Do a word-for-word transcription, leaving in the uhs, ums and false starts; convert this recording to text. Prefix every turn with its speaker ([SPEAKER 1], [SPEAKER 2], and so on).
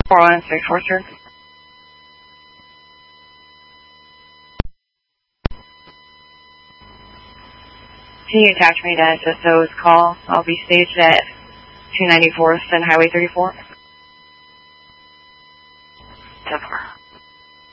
[SPEAKER 1] four one six four, sir. Can you attach me to S S O's call? I'll be staged at two ninety-fourth and Highway thirty-four.